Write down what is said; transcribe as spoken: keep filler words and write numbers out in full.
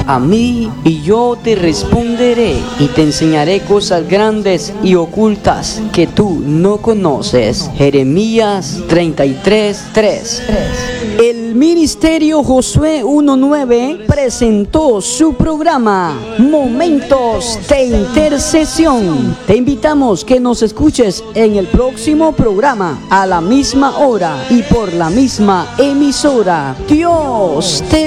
a mí y yo te responderé y te enseñaré cosas grandes y ocultas que tú no conoces. Jeremías treinta y tres, tres. El Ministerio Josué uno nueve presentó su programa Momentos de Intercesión. Te invitamos que nos escuches en el próximo programa a la misma hora y por la misma emisora. Dios te